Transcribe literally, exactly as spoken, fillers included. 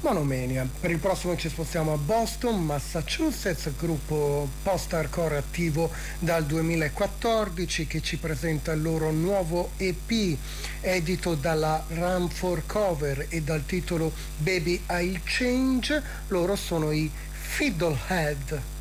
Monomania. Per il prossimo ci spostiamo a Boston, Massachusetts, gruppo post-hardcore attivo dal duemilaquattordici che ci presenta il loro nuovo E P edito dalla Run for Cover e dal titolo Baby I'll Change. Loro sono i Fiddlehead.